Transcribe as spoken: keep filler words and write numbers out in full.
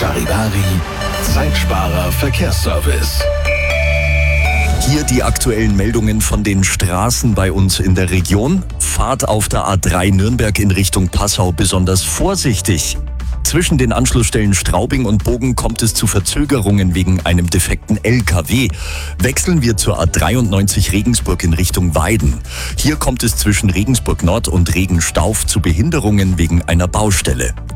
Charivari, Zeitsparer Verkehrsservice. Hier die aktuellen Meldungen von den Straßen bei uns in der Region. Fahrt auf der A drei Nürnberg in Richtung Passau besonders vorsichtig. Zwischen den Anschlussstellen Straubing und Bogen kommt es zu Verzögerungen wegen einem defekten L K W. Wechseln wir zur A dreiundneunzig Regensburg in Richtung Weiden. Hier kommt es zwischen Regensburg Nord und Regenstauf zu Behinderungen wegen einer Baustelle.